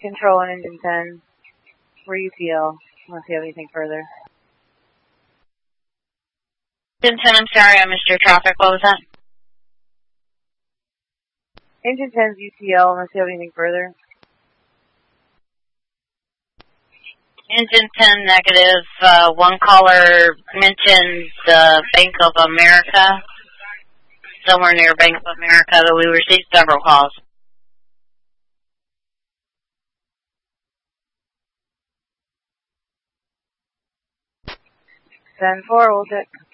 Control on engine 10. We're UTL. Unless you have anything further. Engine 10, I'm sorry, I missed your traffic. What was that? Engine 10's UTL, unless you have anything further. Engine 10 negative. One caller mentioned Bank of America. Somewhere near Bank of America, that we received several calls. 10-4, we'll check.